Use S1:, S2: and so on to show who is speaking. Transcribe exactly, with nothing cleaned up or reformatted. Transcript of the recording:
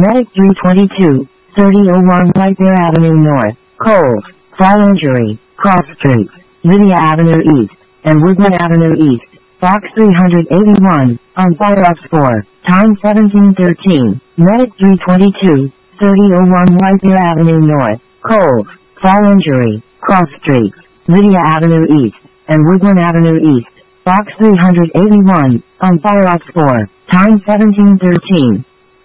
S1: Medic three twenty-two, thirty oh one White Bear Avenue North, Cold, Fall Injury, Cross Street, Lydia Avenue East, and Woodman Avenue East, Box three eighty-one, on fire up four, time seventeen thirteen, Medic three twenty-two, thirty oh one White Bear Avenue North, Cold, Fall Injury, Cross Street, Lydia Avenue East, and Woodland Avenue East, Box three eighty-one, on fire up four, time seventeen thirteen.